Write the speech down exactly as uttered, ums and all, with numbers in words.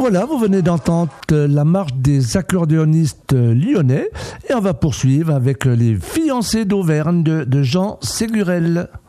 Voilà, vous venez d'entendre la marche des accordéonistes lyonnais et on va poursuivre avec les fiancés d'Auvergne de, de Jean Ségurel.